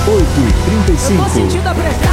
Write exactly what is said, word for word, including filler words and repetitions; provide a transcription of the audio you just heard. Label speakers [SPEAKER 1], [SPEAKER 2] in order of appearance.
[SPEAKER 1] oito e trinta e
[SPEAKER 2] Eu tô
[SPEAKER 1] cinco.
[SPEAKER 2] sentindo a pressão.